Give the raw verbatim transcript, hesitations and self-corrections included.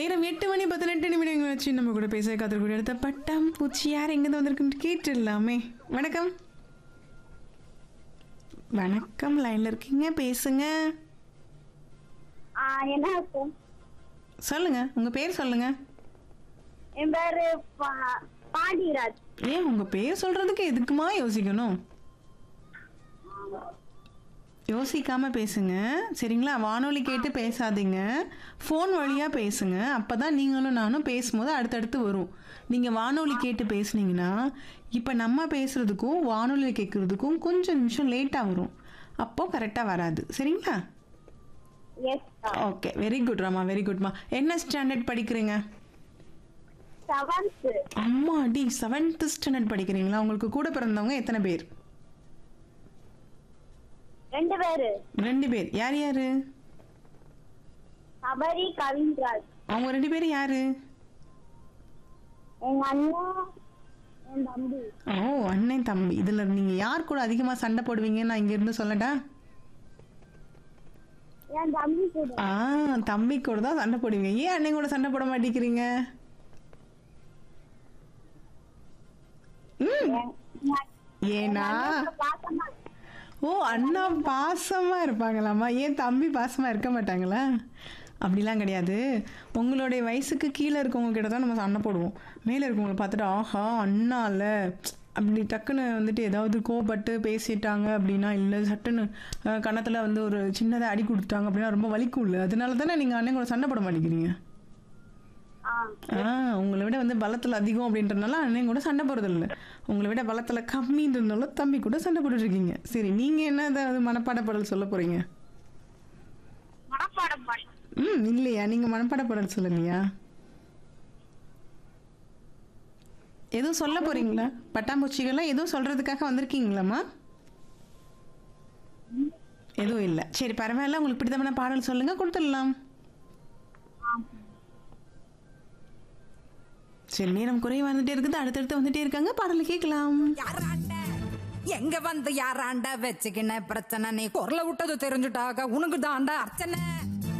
நேரம் எட்டு மணி பதினெட்டு நிமிடங்கள் வச்சு நம்ம கூட பேச காத்திருக்கூடிய அடுத்த பட்டம் பூச்சி யார் எங்கேருந்து வந்திருக்குன்னு கேட்டுடலாமே. வணக்கம் வணக்கம், லைன்ல இருக்கீங்க, பேசுங்க. ஆ, என்ன இருக்கும்? சொல்லுங்க, உங்க பேர் சொல்லுங்க. என் பேரு பா- பாண்டியராஜ். ஏன் உங்க பேர் சொல்றதுக்கு எதுக்குமா யோசிக்கணும்? யோசிக்காம பேசுங்க சரிங்களா? வானொலி கேட்டு பேசாதீங்க, ஃபோன் வழியா பேசுங்க. அப்பதான் நீங்களும் நானும் பேசும்போது அடுத்தடுத்து வரும். நீங்க வானொலி கேட்டு பேசுனீங்கன்னா இப்ப நம்ம பேசுறதுக்கும் வானொலி கேட்கறதுக்கும் கொஞ்சம் நிமிஷம் லேட்டா வரும். அப்போ கரெக்டா வராது சரிங்களா? S okay, very good Rama, very குட்மா. என்ன ஸ்டாண்டர்ட் படிக்கிறீங்க? செவன்த். அம்மா டி, செவன்த் ஸ்டாண்டர்ட் படிக்கிறீங்களா? உங்களுக்கு கூட பிறந்தவங்க எத்தனை பேர்? ரெண்டு பேரு. ரெண்டு பேர். யார் யாரு? சபரி, கவின்ராஜ். அவங்க ரெண்டு பேரும் யாரு? எங்க அண்ணா, என் தம்பி. ஓ, அண்ணன் தம்பி. இதுல நீங்க யார் கூட அதிகமா சண்டை போடுவீங்கன்னு நான் இங்க இருந்து சொல்லட்டா? என் தம்பி கூட. ஆ, தம்பி கூட தான் சண்டை போடுவீங்க. ஏன் அண்ணன் கூட சண்டை போட மாட்டேங்கிறீங்க? ம், என்- ஏனா என் பாசமா இருக்கு. ஓ, அண்ணா பாசமா இருப்பாங்களாமா, ஏன் தம்பி பாசமா இருக்க மாட்டாங்களா? அப்படிலாம் கிடையாது. உங்களுடைய வயசுக்கு கீழே இருக்கவங்க கிட்ட தான் நம்ம சண்டை போடுவோம். மேலே இருக்கவங்களை பார்த்துட்டு ஆஹா அண்ணால அப்படி டக்குன்னு வந்துட்டு ஏதாவது கோபப்பட்டு பேசிட்டாங்க அப்படின்னா, இல்லை சட்டுன்னு அஹ், கன்னத்துல வந்து ஒரு சின்னதாக அடி கொடுத்துட்டாங்க அப்படின்னா ரொம்ப வலிக்கும் இல்லை? அதனால தானே நீங்கள் அண்ணன் கூட சண்டை போட மாட்டேங்கிறீங்க. ஆ, ஆ, உங்களை விட வந்து பலத்தில் அதிகம் அப்படின்றதுனால அண்ணன் கூட சண்டை போடுறதில்ல. உங்களை விட பலத்தில் கம்மின்றதுனால தம்பி கூட சண்டை போட்டுருக்கீங்க. சரி, நீங்கள் என்ன ஏதாவது மனப்பாட பாடல் சொல்ல போகிறீங்க? மனப்பாடம் பண்ண. ம், இல்லையா? நீங்கள் மனப்பாட பாடல் சொல்லலையா? எதுவும் சொல்ல போகிறீங்களா? பட்டாம்பூச்சிகள்லாம் எதுவும் சொல்கிறதுக்காக வந்திருக்கீங்களாம்மா? எதுவும் இல்லை. சரி, பரவாயில்ல. உங்களுக்கு பிடித்தமான பாடல் சொல்லுங்கள், கொடுத்துடலாம். சரி, நேரம் குறைய வந்துட்டே இருக்குது, அடுத்தடுத்து வந்துட்டே இருக்காங்க, பாடலை கேட்கலாம். யாராண்ட எங்க வந்து யாராண்ட வச்சுக்கின பிரச்சனை, நீ குரல விட்டது தெரிஞ்சுட்டாக உனக்கு தாண்டா அர்ச்சனை.